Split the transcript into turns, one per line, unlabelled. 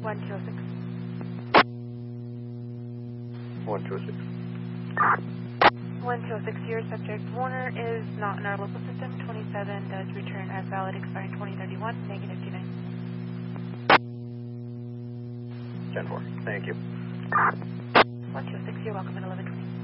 1206.
1206.
1206, your subject Warner is not in our local system. 27 does return as valid, expiring 2031, negative 29.
10-4. Thank you.
1206, you're welcome at 1120.